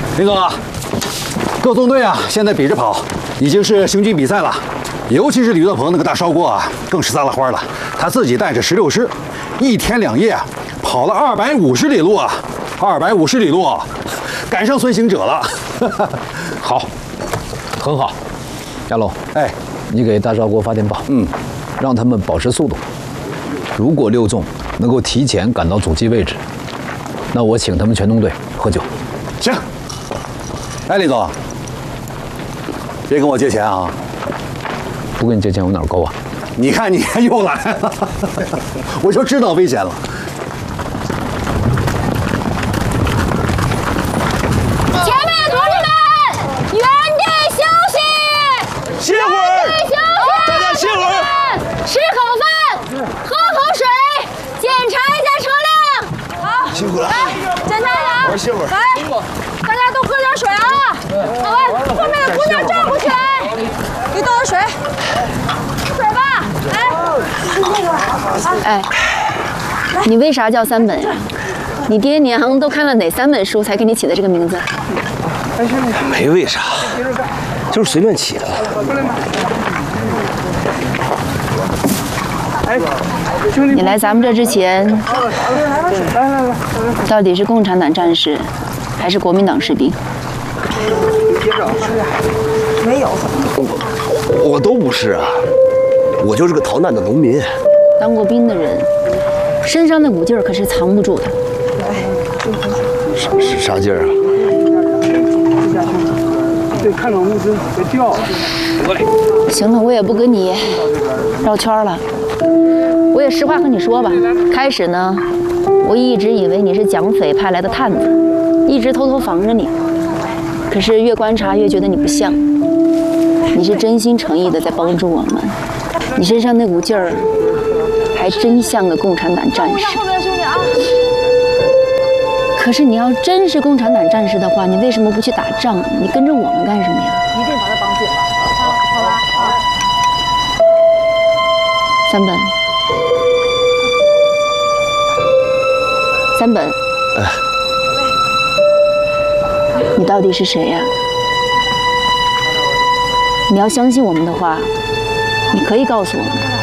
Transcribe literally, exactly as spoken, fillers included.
林总啊，各纵队啊，现在比着跑，已经是行军比赛了。尤其是李作鹏那个大烧锅啊，更是撒了欢了。他自己带着十六师，一天两夜啊，跑了二百五十里路啊，二百五十里路，赶上孙行者了。 好，很好。亚龙， 哎， 你给大烧锅发电报， 嗯， 让他们保持速度。如果六纵能够提前赶到阻击位置，那我请他们全中队喝酒。 行。哎，李总，别跟我借钱啊！ 不跟你借钱，我哪够啊？ 你看你又来了，我就知道危险了。 前面的同志们，原地休息， 歇会儿，大家歇会儿， 吃口饭，喝口水，检查一下车辆。好， 辛苦了。 来，检查一下。 我歇会儿。 来，大家都喝点水啊！好了，后面的姑娘照顾起来，给倒点水。水吧，来。 哎，你为啥叫三本呀？你爹娘都看了哪三本书才给你起的这个名字？ 没为啥，就是随便起的。 你来咱们这之前，到底是共产党战士，还是国民党士兵？ 没有。 我都不是啊，我就是个逃难的农民。 当过兵的人，身上那股劲儿可是藏不住的。 啥啥劲儿啊？ 对，看到物资别掉。 行了，我也不跟你绕圈了。我也实话和你说吧，开始呢，我一直以为你是蒋匪派来的探子，一直偷偷防着你。可是越观察越觉得你不像，你是真心诚意的在帮助我们，你身上那股劲儿，还真像个共产党战士。 后面的兄弟啊！ 可是你要真是共产党战士的话，你为什么不去打仗？你跟着我们干什么呀？ 一定把他绑紧了。好，好吧，好。 三本，三本， 哎， 你到底是谁呀？你要相信我们的话，你可以告诉我们。